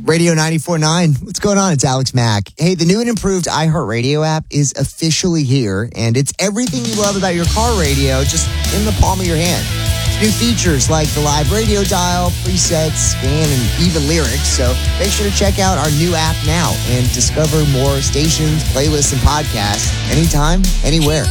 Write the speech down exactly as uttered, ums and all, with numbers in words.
Radio ninety-four point nine. What's going on? It's Alex Mack. Hey, the new and improved iHeartRadio app is officially here, and it's everything you love about your car radio just in the palm of your hand. New features like the live radio dial, presets, scan, and even lyrics. So make sure to check out our new app now and discover more stations, playlists, and podcasts anytime, anywhere.